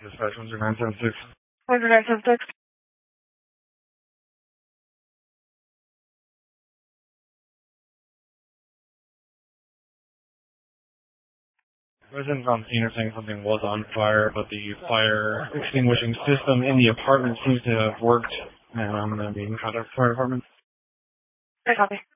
Dispatch 10976. 10976. Residents on scene are saying something was on fire, but the fire extinguishing system in the apartment seems to have worked, and I'm going to be in contact with the fire department. I copy.